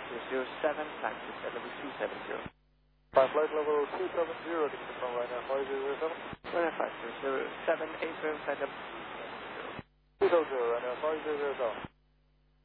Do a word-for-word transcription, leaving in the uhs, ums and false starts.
zero seven, taxi at level two seven zero. Five flight level two seven zero, take from Ryanair five zero zero seven. Ryanair five zero zero seven, eight room, flight level two seven zero, Ryanair five zero zero seven.